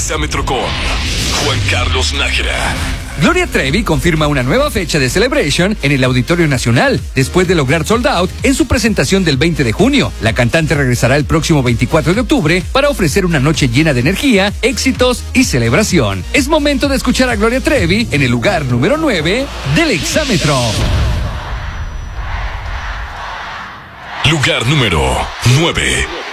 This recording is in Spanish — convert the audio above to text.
Exámetro con Juan Carlos Nájera. Gloria Trevi confirma una nueva fecha de Celebration en el Auditorio Nacional, después de lograr sold out en su presentación del 20 de junio. La cantante regresará el próximo 24 de octubre para ofrecer una noche llena de energía, éxitos y celebración. Es momento de escuchar a Gloria Trevi en el lugar número 9 del Exámetro. Lugar número 9.